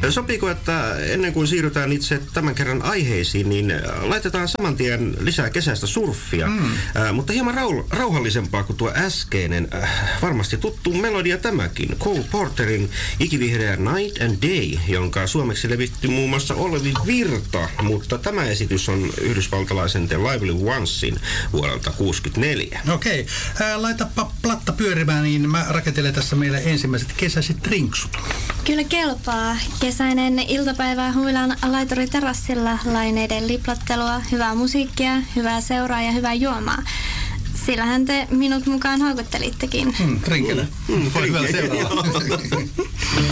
Sopiiko, että ennen kuin siirrytään itse tämän kerran aiheisiin, niin laitetaan saman tien lisää kesäistä surffia, mutta hieman rauhallisempaa kuin tuo äskeinen, varmasti tuttu melodia tämäkin, Cole Porterin ikivihreä Night and Day, jonka suomeksi levitti muun muassa Olevi Virta, mutta tämä esitys on yhdysvaltalaisen The Lively Onesin vuodelta 1964. Okei, laitapa platta pyörimään, niin mä rakentelen tässä meille ensimmäiset kesäiset drinksut. Kyllä kelpaa. Kesäinen iltapäivä huilaan laituriterassilla, laineiden liplattelua, hyvää musiikkia, hyvää seuraa ja hyvää juomaa. Sillähän te minut mukaan houkuttelittekin. Drinkillä. Voi hyvällä seuraavalla.